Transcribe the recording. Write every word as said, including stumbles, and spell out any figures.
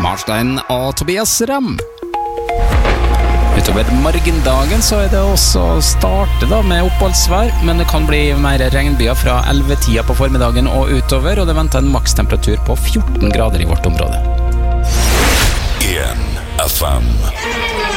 Marstein og Tobias Ram. Utover morgendagen så er det også å starte da med oppholdsvær, men det kan bli mer regnbyer fra elleve-tida på formiddagen og utover, og det venter en makstemperatur på fjorten grader i vårt område. en F M